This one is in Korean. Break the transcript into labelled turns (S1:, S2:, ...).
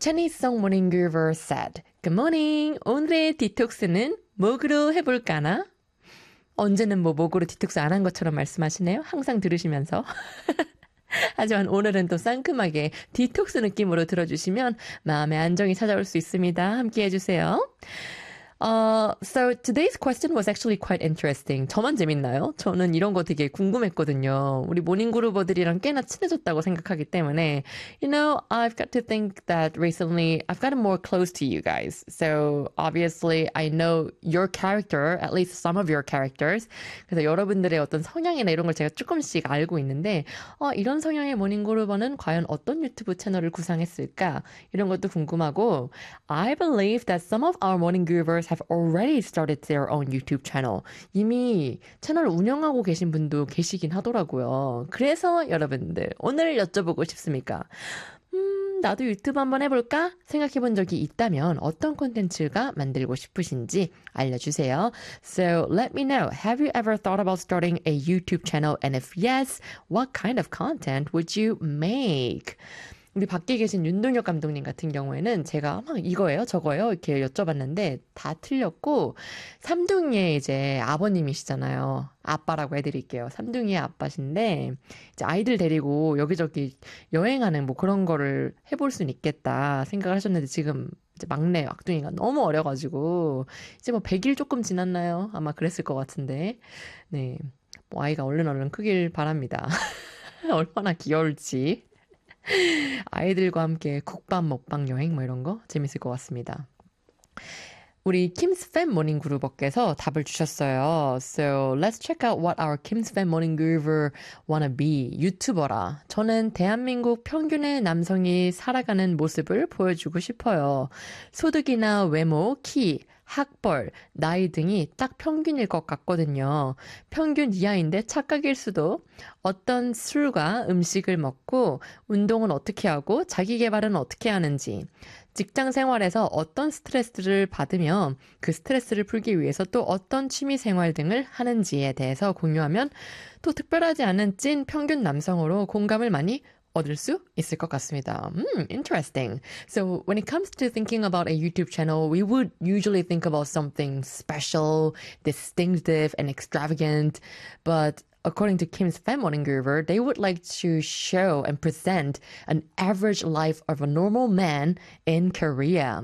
S1: Chinese morning groover said, Good morning. 오늘의 디톡스는 목으로 해볼까나? 언제는 뭐 목으로 디톡스 안 한 것처럼 말씀하시네요. 항상 들으시면서. 하지만 오늘은 또 상큼하게 디톡스 느낌으로 들어주시면 마음의 안정이 찾아올 수 있습니다. 함께 해주세요. So today's question was actually quite interesting. 저만 재밌나요? 저는 이런 거 되게 궁금했거든요. 우리 모닝그루버들이랑 꽤나 친해졌다고 생각하기 때문에 You know, I've got to think that recently I've gotten more close to you guys. So obviously I know your character, at least some of your characters. 그래서 여러분들의 어떤 성향이나 이런 걸 제가 조금씩 알고 있는데 이런 성향의 모닝그루버는 과연 어떤 유튜브 채널을 구상했을까? 이런 것도 궁금하고 I believe that some of our moningroovers have already started their own YouTube channel. 이미 채널을 운영하고 계신 분도 계시긴 하더라고요. 그래서 여러분들 오늘 여쭤보고 싶습니까? 나도 유튜브 한번 해볼까? 생각해본 적이 있다면 어떤 콘텐츠가 만들고 싶으신지 알려주세요. So let me know. Have you ever thought about starting a YouTube channel? And if yes, what kind of content would you make? 우리 밖에 계신 윤동혁 감독님 같은 경우에는 제가 막 이거예요, 저거예요 이렇게 여쭤봤는데 다 틀렸고 삼둥이의 이제 아버님이시잖아요. 아빠라고 해드릴게요. 삼둥이의 아빠신데 이제 아이들 데리고 여기저기 여행하는 뭐 그런 거를 해볼 수는 있겠다 생각을 하셨는데 지금 이제 막내 막둥이가 너무 어려가지고 이제 뭐 100일 조금 지났나요? 아마 그랬을 것 같은데 네, 뭐 아이가 얼른 크길 바랍니다. 얼마나 귀여울지. 아이들과 함께 국밥 먹방 여행 뭐 이런 거 재밌을 것 같습니다. 우리 Kim's Fan Morning Groover께서 답을 주셨어요. So let's check out what our Kim's Fan Morning Groover wanna be. 유튜버라. 저는 대한민국 평균의 남성이 살아가는 모습을 보여주고 싶어요. 소득이나 외모, 키, 학벌, 나이 등이 딱 평균일 것 같거든요. 평균 이하인데 착각일 수도. 어떤 술과 음식을 먹고 운동은 어떻게 하고 자기 개발은 어떻게 하는지. 직장 생활에서 어떤 스트레스를 받으며 그 스트레스를 풀기 위해서 또 어떤 취미 생활 등을 하는지에 대해서 공유하면 또 특별하지 않은 찐 평균 남성으로 공감을 많이 얻을 수 있을 것 같습니다. Interesting. So when it comes to thinking about a YouTube channel, we would usually think about something special, distinctive, and extravagant. But according to Kim's Fan Morning Groover, they would like to show and present an average life of a normal man in Korea.